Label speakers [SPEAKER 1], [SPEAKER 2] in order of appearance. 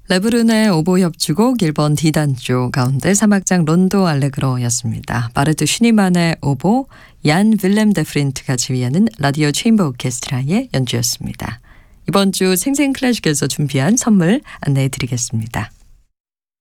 [SPEAKER 1] 레브른의 오보 협주곡 1번 D단조 가운데 3악장 론도 알레그로였습니다. 바르트 슈니만의 오보, 얀 빌렘 데프린트가 지휘하는 라디오 체인버 오케스트라의 연주였습니다. 이번 주 생생클래식에서 준비한 선물 안내해 드리겠습니다.